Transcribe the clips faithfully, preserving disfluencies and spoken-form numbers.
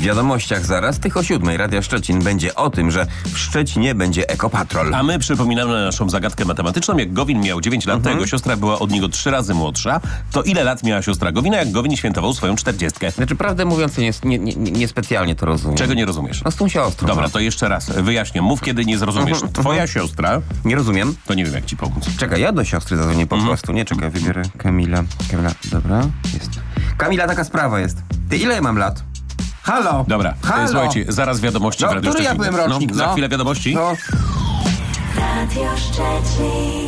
wiadomościach zaraz, tych o siódmej. Radia Szczecin będzie o tym, że w Szczecinie będzie ekopatrol. A my przypominamy naszą zagadkę matematyczną. Jak Gowin miał dziewięć lat, Mhm. to jego siostra była od niego trzy razy młodsza. To ile lat miała siostra Gowina, jak Gowin świętował swoją czterdziestkę? Znaczy, prawdę mówiąc, nie, nie, nie, niespecjalnie to rozumiem. Czego nie rozumiesz? No z tą siostrą. Dobra, no. to jeszcze raz wyjaśnię. Mów, kiedy nie zrozumiesz. Mhm, Twoja mhm. siostra, Nie rozumiem. to nie wiem, jak ci pomóc. Czekaj, ja do siostry zadzwonię po Mhm. prostu. Nie, czekaj, wybiorę Kamila. Kamila, dobra, jest. Kamila, taka sprawa jest. Ty, ile ja mam lat? Halo! Dobra, Halo! Słuchajcie, zaraz wiadomości No, w Radiu który ja Szczecin. byłem rocznik, no, Za no. chwilę wiadomości. No. Radio Szczecin.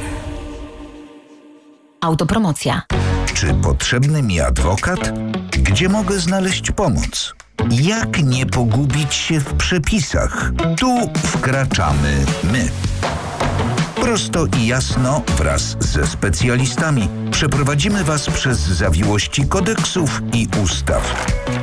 Autopromocja. Czy potrzebny mi adwokat? Gdzie mogę znaleźć pomoc? Jak nie pogubić się w przepisach? Tu wkraczamy my. Prosto i jasno wraz ze specjalistami przeprowadzimy Was przez zawiłości kodeksów i ustaw.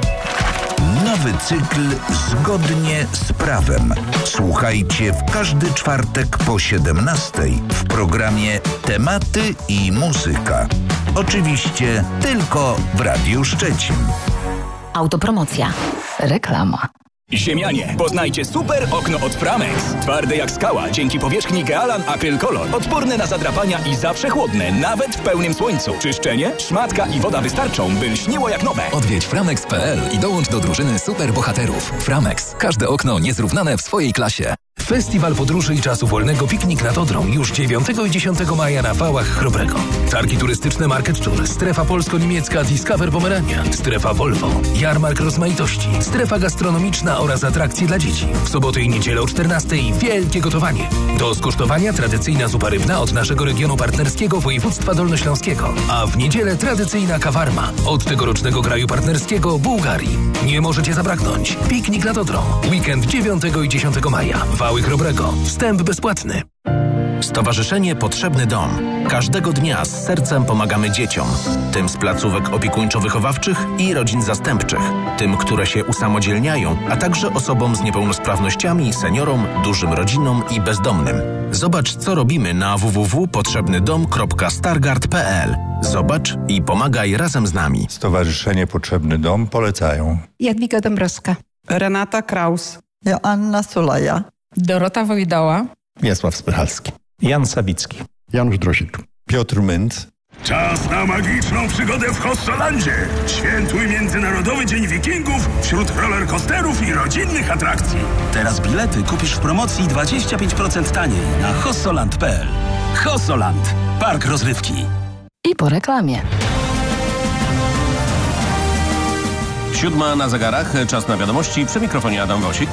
Nowy cykl zgodnie z prawem. Słuchajcie w każdy czwartek po siedemnastej w programie Tematy i muzyka. Oczywiście tylko w Radiu Szczecin. Autopromocja. Reklama. Ziemianie, poznajcie super okno od Framex. Twarde jak skała, dzięki powierzchni Gealan Acryl Color. Odporne na zadrapania i zawsze chłodne, nawet w pełnym słońcu. Czyszczenie, szmatka i woda wystarczą, by lśniło jak nowe. Odwiedź framex kropka p l i dołącz do drużyny superbohaterów. Framex. Każde okno niezrównane w swojej klasie. Festiwal Podróży i Czasu Wolnego Piknik nad Odrą już dziewiątego i dziesiątego maja na Wałach Chrobrego. Targi turystyczne Market Tour, strefa polsko-niemiecka Discover Pomerania, strefa Volvo, jarmark rozmaitości, strefa gastronomiczna oraz atrakcje dla dzieci. W sobotę i niedzielę o czternastej wielkie gotowanie. Do skosztowania tradycyjna zupa rybna od naszego regionu partnerskiego województwa dolnośląskiego, a w niedzielę tradycyjna kawarma od tegorocznego kraju partnerskiego Bułgarii. Nie możecie zabraknąć. Piknik nad Odrą. Weekend dziewiątego i dziesiątego maja. Wały Chrobrego. Wstęp bezpłatny. Stowarzyszenie Potrzebny Dom. Każdego dnia z sercem pomagamy dzieciom. Tym z placówek opiekuńczo-wychowawczych i rodzin zastępczych. Tym, które się usamodzielniają, a także osobom z niepełnosprawnościami, seniorom, dużym rodzinom i bezdomnym. Zobacz, co robimy na w w w kropka potrzebny dom kropka stargard kropka p l. Zobacz i pomagaj razem z nami. Stowarzyszenie Potrzebny Dom polecają Jadwiga Dąbrowska, Renata Kraus, Joanna Sulaja, Dorota Wojdoła, Wiesław Spychalski, Jan Sawicki, Janusz Drosik, Piotr Mynd. Czas na magiczną przygodę w Hossolandzie. Świętuj Międzynarodowy Dzień Wikingów wśród rollercoasterów i rodzinnych atrakcji. Teraz bilety kupisz w promocji dwadzieścia pięć procent taniej na hossoland kropka p l. Hossoland. Park rozrywki. I po reklamie. Siódma na zegarach, czas na wiadomości. Przy mikrofonie Adam Wosik.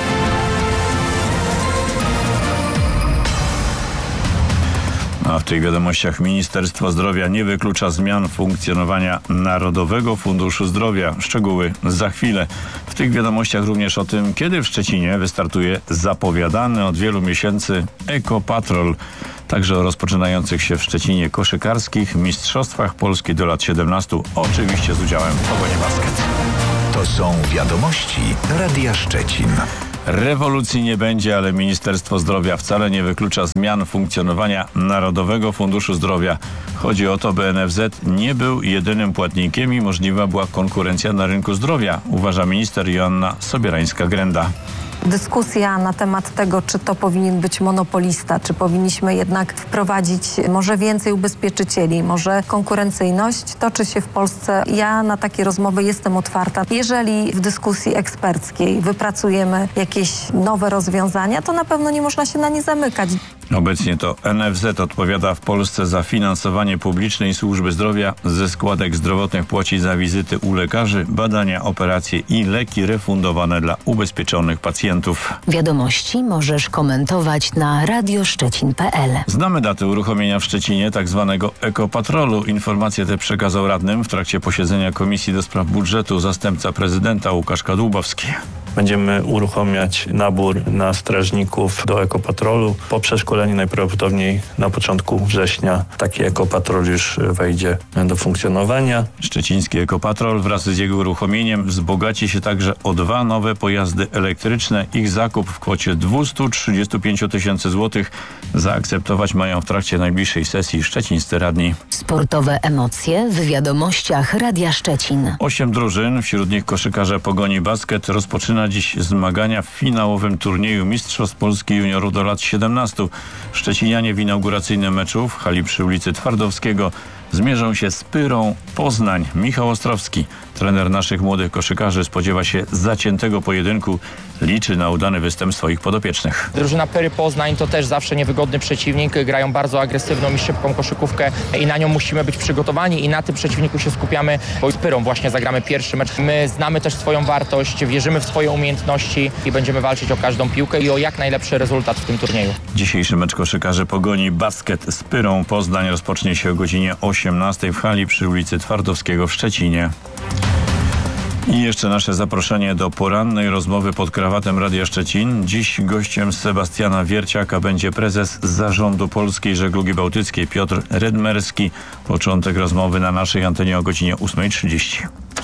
A w tych wiadomościach Ministerstwo Zdrowia nie wyklucza zmian funkcjonowania Narodowego Funduszu Zdrowia. Szczegóły za chwilę. W tych wiadomościach również o tym, kiedy w Szczecinie wystartuje zapowiadany od wielu miesięcy ekopatrol. Także o rozpoczynających się w Szczecinie koszykarskich mistrzostwach Polski do lat siedemnastu, oczywiście z udziałem w ogonie basket. To są wiadomości Radia Szczecin. Rewolucji nie będzie, ale Ministerstwo Zdrowia wcale nie wyklucza zmian funkcjonowania Narodowego Funduszu Zdrowia. Chodzi o to, by N F Z nie był jedynym płatnikiem i możliwa była konkurencja na rynku zdrowia, uważa minister Joanna Sobierańska-Grenda. Dyskusja na temat tego, czy to powinien być monopolista, czy powinniśmy jednak wprowadzić może więcej ubezpieczycieli, może konkurencyjność, toczy się w Polsce. Ja na takie rozmowy jestem otwarta. Jeżeli w dyskusji eksperckiej wypracujemy jakieś nowe rozwiązania, to na pewno nie można się na nie zamykać. Obecnie to N F Z odpowiada w Polsce za finansowanie publicznej służby zdrowia. Ze składek zdrowotnych płaci za wizyty u lekarzy, badania, operacje i leki refundowane dla ubezpieczonych pacjentów. Wiadomości możesz komentować na radioszczecin kropka p l. Znamy datę uruchomienia w Szczecinie tzw. ekopatrolu. Informacje te przekazał radnym w trakcie posiedzenia Komisji do Spraw Budżetu zastępca prezydenta Łukasz Kadłubowski. Będziemy uruchamiać nabór na strażników do ekopatrolu. Po przeszkoleniu najprawdopodobniej na początku września taki ekopatrol już wejdzie do funkcjonowania. Szczeciński Ekopatrol wraz z jego uruchomieniem wzbogaci się także o dwa nowe pojazdy elektryczne. Ich zakup w kwocie dwieście trzydzieści pięć tysięcy złotych zaakceptować mają w trakcie najbliższej sesji szczecińscy radni. Sportowe emocje w wiadomościach Radia Szczecin. Osiem drużyn, wśród nich koszykarze Pogoni Basket, rozpoczyna dziś zmagania w finałowym turnieju Mistrzostw Polski Juniorów do lat siedemnastu. Szczecinianie w inauguracyjnym meczu w hali przy ulicy Twardowskiego zmierzą się z Pyrą Poznań. Michał Ostrowski, trener naszych młodych koszykarzy, spodziewa się zaciętego pojedynku. Liczy na udany występ swoich podopiecznych. Drużyna Pyry Poznań to też zawsze niewygodny przeciwnik. Grają bardzo agresywną i szybką koszykówkę i na nią musimy być przygotowani i na tym przeciwniku się skupiamy, bo z Pyrą właśnie zagramy pierwszy mecz. My znamy też swoją wartość, wierzymy w swoje umiejętności i będziemy walczyć o każdą piłkę i o jak najlepszy rezultat w tym turnieju. Dzisiejszy mecz koszykarzy Pogoni Basket z Pyrą Poznań rozpocznie się o godzinie osiemnastej w hali przy ulicy Twardowskiego w Szczecinie. I jeszcze nasze zaproszenie do porannej rozmowy pod krawatem Radia Szczecin. Dziś gościem Sebastiana Wierciaka będzie prezes Zarządu Polskiej Żeglugi Bałtyckiej Piotr Redmerski. Początek rozmowy na naszej antenie o godzinie ósma trzydzieści.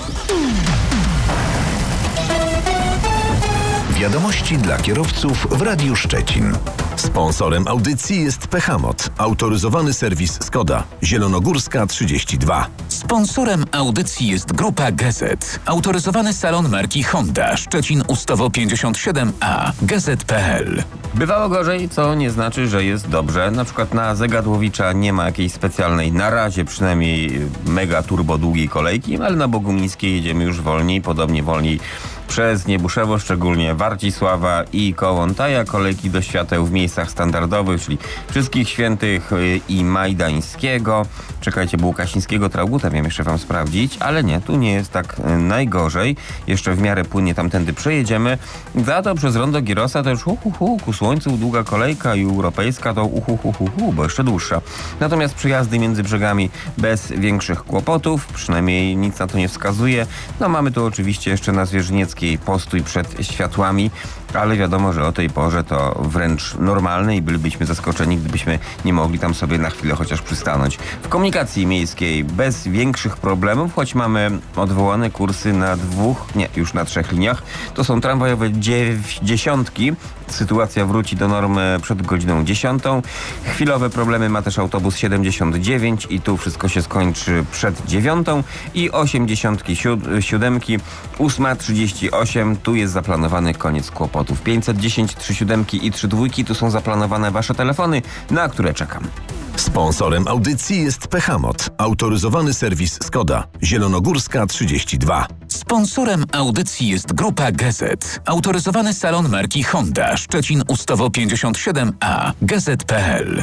Wiadomości dla kierowców w Radiu Szczecin. Sponsorem audycji jest Pechamot, autoryzowany serwis Skoda, Zielonogórska trzydzieści dwa. Sponsorem audycji jest Grupa Gazet, autoryzowany salon marki Honda, Szczecin Ustawo pięćdziesiąt siedem A, gazet kropka p l. Bywało gorzej, co nie znaczy, że jest dobrze. Na przykład na Zegadłowicza nie ma jakiejś specjalnej, na razie przynajmniej mega turbo długiej kolejki, ale na Bogumińskiej jedziemy już wolniej, podobnie wolniej przez Niebuszewo, szczególnie Warcisława i Kołątaja. Kolejki do świateł w miejscach standardowych, czyli Wszystkich Świętych i Majdańskiego. Czekajcie, bo Łukasińskiego Trauguta miałem jeszcze wam sprawdzić, ale nie, tu nie jest tak najgorzej. Jeszcze w miarę płynnie tamtędy przejedziemy. Za to przez Rondo Girosa to już uhuhu, ku słońcu długa kolejka i europejska to uhuhuhuhu, bo jeszcze dłuższa. Natomiast przejazdy między brzegami bez większych kłopotów, przynajmniej nic na to nie wskazuje. No mamy tu oczywiście jeszcze na Zwierzynieckiej postój przed światłami, ale wiadomo, że o tej porze to wręcz normalne i bylibyśmy zaskoczeni, gdybyśmy nie mogli tam sobie na chwilę chociaż przystanąć. W komunikacji miejskiej bez większych problemów, choć mamy odwołane kursy na dwóch, nie, już na trzech liniach. To są tramwajowe dziew- dziesiątki. Sytuacja wróci do normy przed godziną dziesiątą. Chwilowe problemy ma też autobus siedemdziesiąt dziewięć i tu wszystko się skończy przed dziewiątą. I osiemdziesiątki siód- siódemki, ósma trzydzieści osiem, tu jest zaplanowany koniec kłopotów. pięćset dziesięć, trzy siódemki i trzy dwójki, tu są zaplanowane wasze telefony, na które czekam. Sponsorem audycji jest Pechamot, autoryzowany serwis Skoda, Zielonogórska trzydzieści dwa. Sponsorem audycji jest Grupa Gazet, autoryzowany salon marki Honda, Szczecin Ustawo pięćdziesiąt siedem A, gazet kropka p l.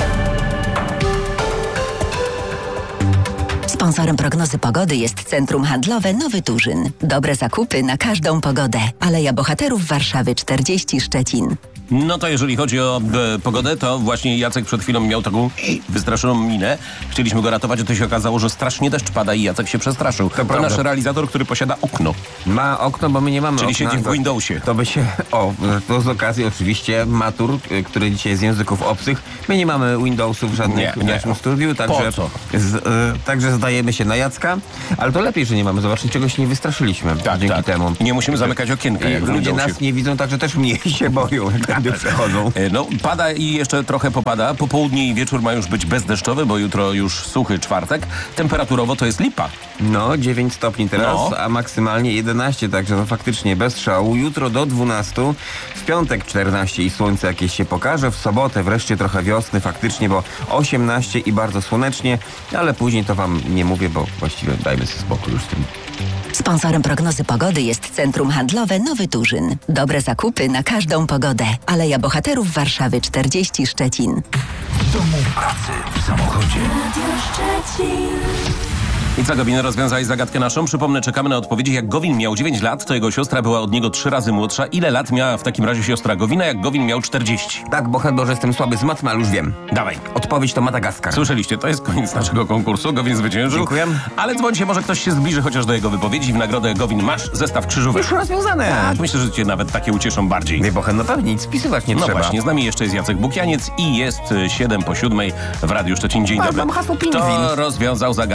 Sponsorem prognozy pogody jest Centrum Handlowe Nowy Turzyn. Dobre zakupy na każdą pogodę. Aleja Bohaterów Warszawy czterdzieści Szczecin. No to jeżeli chodzi o e, pogodę, to właśnie Jacek przed chwilą miał taką wystraszoną minę. Chcieliśmy go ratować, a to się okazało, że strasznie deszcz pada i Jacek się przestraszył. To, to nasz realizator, który posiada okno. Ma okno, bo my nie mamy Czyli okna. siedzi w to, Windowsie. To by się... O, to z okazji oczywiście matur, który dzisiaj z języków obcych. My nie mamy Windowsów żadnych nie, w naszym nie. studiu, także, Po co? z, y, także zdajemy się na Jacka. Ale to lepiej, że nie mamy. Zobacz, niczego się nie wystraszyliśmy Tak, dzięki tak. temu. I nie musimy zamykać okienka. I jak w ludzie Windowsie. nas nie widzą, także też mniej się boją, jak tędy przechodzą. No, pada i jeszcze trochę popada. Popołudnie i wieczór ma już być bezdeszczowy, bo jutro już suchy czwartek. Temperaturowo to jest lipa. No, dziewięć stopni teraz, No. a maksymalnie jedenaście, także no faktycznie bez szału. Jutro do dwunastu, w piątek czternaście i słońce jakieś się pokaże. W sobotę wreszcie trochę wiosny faktycznie, bo osiemnaście i bardzo słonecznie, ale później to wam nie mówię, bo właściwie dajmy sobie spokój już z tym. Sponsorem prognozy pogody jest Centrum Handlowe Nowy Turzyn. Dobre zakupy na każdą pogodę. Aleja Bohaterów Warszawy czterdzieści Szczecin. W domu, w pracy, w samochodzie. Radio Szczecin. I co, Gowin, rozwiązałeś zagadkę naszą? Przypomnę, czekamy na odpowiedzi. Jak Gowin miał dziewięć lat, to jego siostra była od niego trzy razy młodsza. Ile lat miała w takim razie siostra Gowina, jak Gowin miał czterdzieści? Tak, bohater, że jestem słaby z matmy, ale już wiem. Dawaj. Odpowiedź to Madagaskar. Słyszeliście, to jest koniec naszego konkursu. Gowin zwyciężył. Dziękuję. Ale dzwoncie, może ktoś się zbliży chociaż do jego wypowiedzi. W nagrodę, Gowin, masz zestaw krzyżówek. Już rozwiązane. Tak, myślę, że cię nawet takie ucieszą bardziej. Nie, bohater, no pewnie nic wpisywać nie no trzeba. No właśnie, z nami jeszcze jest Jacek Bukianiec i jest siedem po siódmej w Radiu Szczecin. Dzień A, dobry. mam hasło pingwin. Kto rozwiązał zagadkę?